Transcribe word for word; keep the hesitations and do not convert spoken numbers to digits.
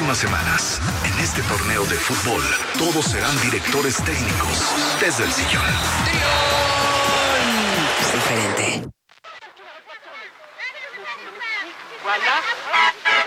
próximas semanas, en este torneo de fútbol, todos serán directores técnicos desde el sillón. Es diferente. Voilà.